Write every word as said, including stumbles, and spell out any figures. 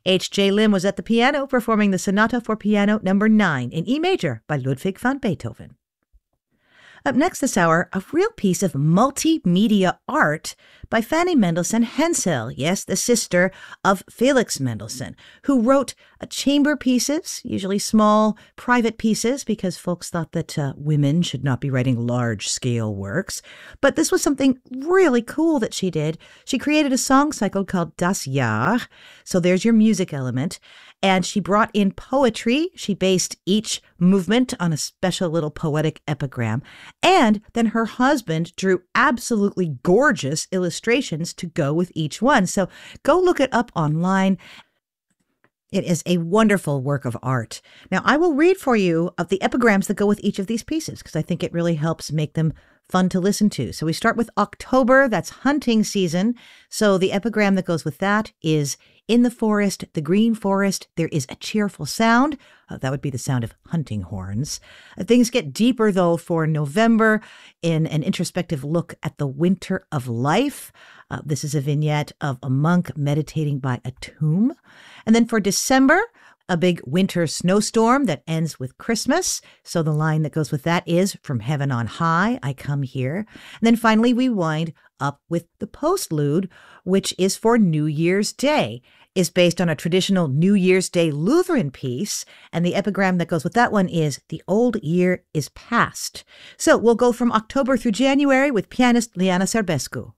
H J. Lim was at the piano performing the Sonata for Piano number nine in E major by Ludwig van Beethoven. Up next this hour, a real piece of multimedia art by Fanny Mendelssohn Hensel, yes, the sister of Felix Mendelssohn, who wrote uh, chamber pieces, usually small private pieces, because folks thought that uh, women should not be writing large-scale works. But this was something really cool that she did. She created a song cycle called Das Jahr, so there's your music element. And she brought in poetry. She based each movement on a special little poetic epigram. And then her husband drew absolutely gorgeous illustrations to go with each one. So go look it up online. It is a wonderful work of art. Now, I will read for you of the epigrams that go with each of these pieces because I think it really helps make them fun to listen to. So we start with October. That's hunting season. So the epigram that goes with that is, in the forest, the green forest, there is a cheerful sound. Uh, that would be the sound of hunting horns. Uh, things get deeper, though, for November in an introspective look at the winter of life. Uh, this is a vignette of a monk meditating by a tomb. And then for December, a big winter snowstorm that ends with Christmas. So the line that goes with that is, from heaven on high, I come here. And then finally, we wind up with the postlude, which is for New Year's Day, is based on a traditional New Year's Day Lutheran piece. And the epigram that goes with that one is, the old year is past. So we'll go from October through January with pianist Liana Serbescu.